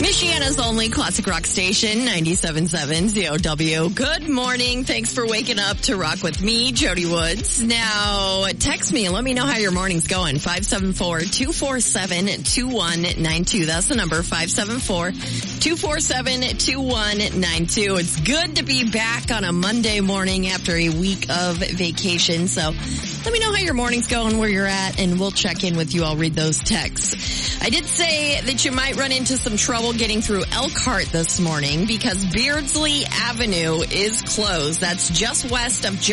Michiana's only classic rock station, 97.7 ZOW. Good morning. Thanks for waking up to rock with me, Jody Woods. Now, text me and let me know how your morning's going. 574-247-2192. That's the number, 574-247-2192. It's good to be back on a Monday morning after a week of vacation. So let me know how your morning's going, where you're at, and we'll check in with you. I'll read those texts. I did say that you might run into some trouble getting through Elkhart this morning because Beardsley Avenue is closed. That's just west of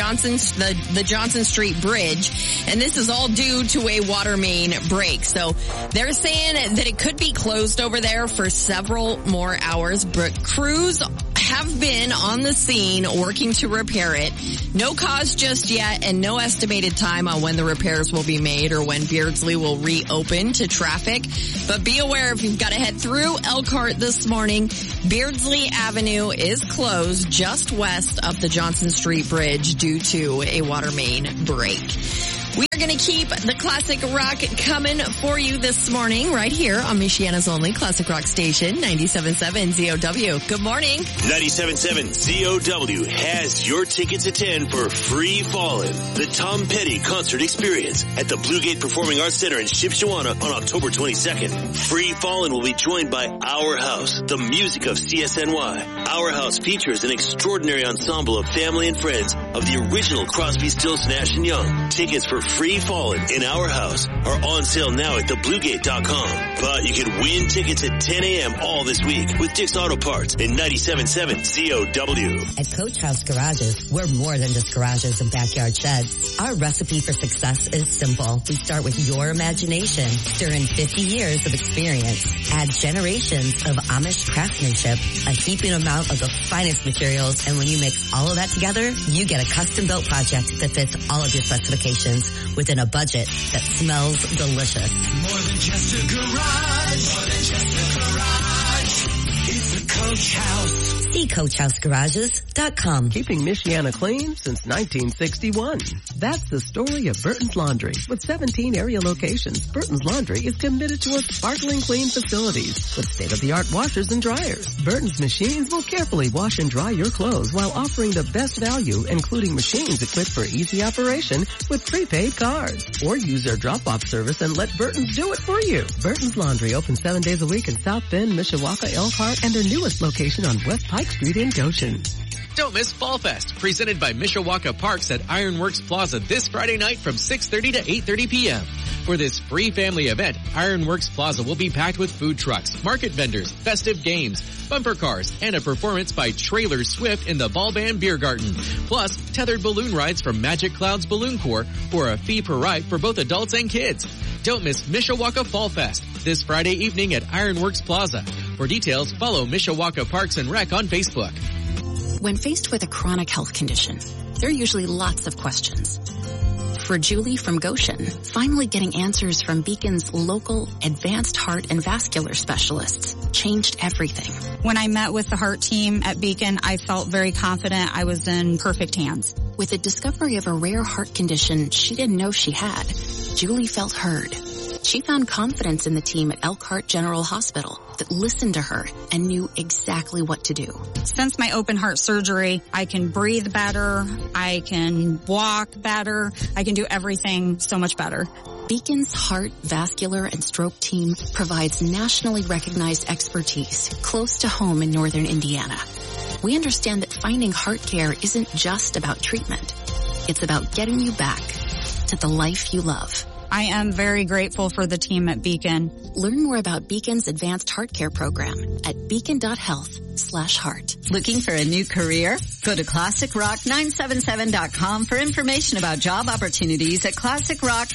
the Johnson Street Bridge, and this is all due to a water main break. So they're saying that it could be closed over there for several more hours, but crews have been on the scene working to repair it. No cause just yet and no estimated time on when the repairs will be made or when Beardsley will reopen to traffic. But be aware if you've got to head through Elkhart this morning, Beardsley Avenue is closed just west of the Johnson Street Bridge due to a water main break. We are going to keep the classic rock coming for you this morning right here on Michiana's only classic rock station, 97.7 ZOW. Good morning. 97.7 ZOW has your tickets to 10 for Free Fallin', the Tom Petty concert experience at the Bluegate Performing Arts Center in Shipshewana on October 22nd. Free Fallin' will be joined by Our House, the music of CSNY. Our House features an extraordinary ensemble of family and friends of the original Crosby, Stills, Nash & Young. Tickets for Free Fallin' in Our House are on sale now at thebluegate.com. But you can win tickets at 10 a.m. all this week with Dick's Auto Parts in 97.7 ZOW. At Coach House Garages, we're more than just garages and backyard sheds. Our recipe for success is simple. We start with your imagination. During 50 years of experience, add generations of Amish craftsmanship, a heaping amount of the finest materials, and when you mix all of that together, you get a custom-built project that fits all of your specifications within a budget that smells delicious. More than just a garage. More than just a garage. It's a Coach House. See CoachHouseGarages.com. Keeping Michiana clean since 1961. That's the story of Burton's Laundry. With 17 area locations, Burton's Laundry is committed to a sparkling clean facilities with state-of-the-art washers and dryers. Burton's machines will carefully wash and dry your clothes while offering the best value, including machines equipped for easy operation with prepaid cards. Or use their drop-off service and let Burton's do it for you. Burton's Laundry opens 7 days a week in South Bend, Mishawaka, Elkhart, and their newest location on West Pike Street in Goshen. Don't miss Fall Fest, presented by Mishawaka Parks at Ironworks Plaza this Friday night from 6:30 to 8:30 p.m. For this free family event, Ironworks Plaza will be packed with food trucks, market vendors, festive games, bumper cars, and a performance by Trailer Swift in the Ball Band Beer Garden. Plus, tethered balloon rides from Magic Clouds Balloon Corps for a fee per ride for both adults and kids. Don't miss Mishawaka Fall Fest this Friday evening at Ironworks Plaza. For details, follow Mishawaka Parks and Rec on Facebook. When faced with a chronic health condition, there are usually lots of questions. For Julie from Goshen, finally getting answers from Beacon's local advanced heart and vascular specialists changed everything. When I met with the heart team at Beacon, I felt very confident I was in perfect hands. With the discovery of a rare heart condition she didn't know she had, Julie felt heard. She found confidence in the team at Elkhart General Hospital that listened to her and knew exactly what to do. Since my open heart surgery, I can breathe better, I can walk better, I can do everything so much better. Beacon's Heart, Vascular, and Stroke team provides nationally recognized expertise close to home in northern Indiana. We understand that finding heart care isn't just about treatment. It's about getting you back to the life you love. I am very grateful for the team at Beacon. Learn more about Beacon's advanced heart care program at beacon.health/heart. Looking for a new career? Go to ClassicRock977.com for information about job opportunities at Classic Rock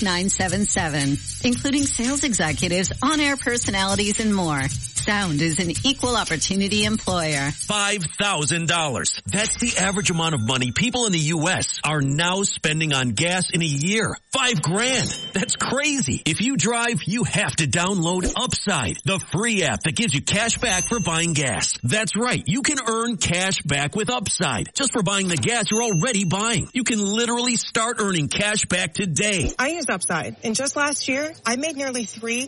977, including sales executives, on-air personalities, and more. Sound is an equal opportunity employer. $5,000. That's the average amount of money people in the U.S. are now spending on gas in a year. $5,000. That's crazy. If you drive, you have to download Upside, the free app that gives you cash back for buying gas. That's right. You can earn cash back with Upside just for buying the gas you're already buying. You can literally start earning cash back today. I use Upside, and just last year, I made nearly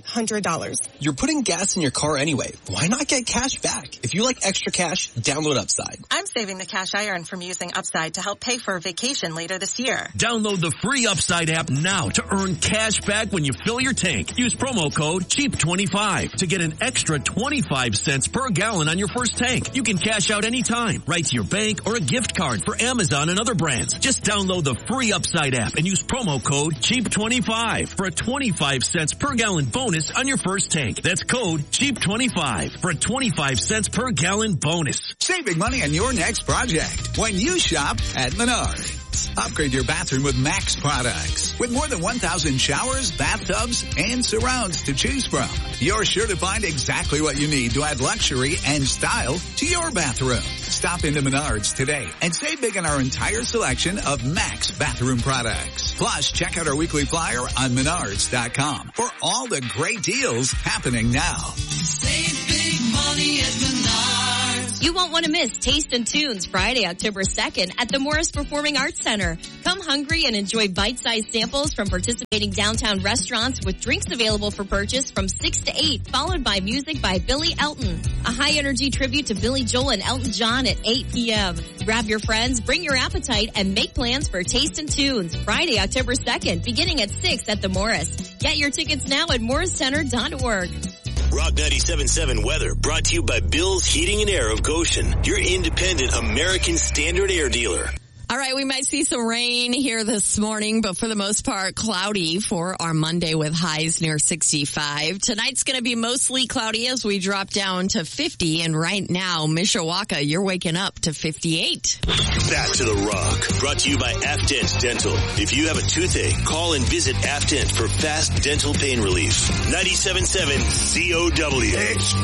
$300. You're putting gas in your car anyway. Why not get cash back? If you like extra cash, download Upside. I'm saving the cash I earn from using Upside to help pay for a vacation later this year. Download the free Upside app now to earn cash back when you fill your tank. Use promo code CHEAP25 to get an extra 25 cents per gallon on your first tank. You can cash out anytime, right to your bank or a gift card for Amazon and other brands. Just download the free Upside app and use promo code CHEAP25 for a 25 cents per gallon bonus on your first tank. That's code CHEAP25 for a 25 cents per gallon bonus. Saving money on your next project when you shop at Menards. Upgrade your bathroom with Max products. With more than 1,000 showers, bathtubs, and surrounds to choose from, you're sure to find exactly what you need to add luxury and style to your bathroom. Stop into Menards today and save big on our entire selection of Max bathroom products. Plus, check out our weekly flyer on Menards.com for all the great deals happening now. Save big money at Menards. You won't want to miss Taste and Tunes Friday, October 2nd at the Morris Performing Arts Center. Come hungry and enjoy bite-sized samples from participating downtown restaurants with drinks available for purchase from 6 to 8, followed by music by Billy Elton. A high-energy tribute to Billy Joel and Elton John at 8 p.m. Grab your friends, bring your appetite, and make plans for Taste and Tunes Friday, October 2nd, beginning at 6 at the Morris. Get your tickets now at morriscenter.org. Rock 97.7 weather brought to you by Bill's Heating and Air of Goshen, your independent American Standard air dealer. All right, we might see some rain here this morning, but for the most part, cloudy for our Monday with highs near 65. Tonight's going to be mostly cloudy as we drop down to 50. And right now, Mishawaka, you're waking up to 58. Back to the Rock, brought to you by Afdent Dental. If you have a toothache, call and visit Afdent for fast dental pain relief. 97.7 COW.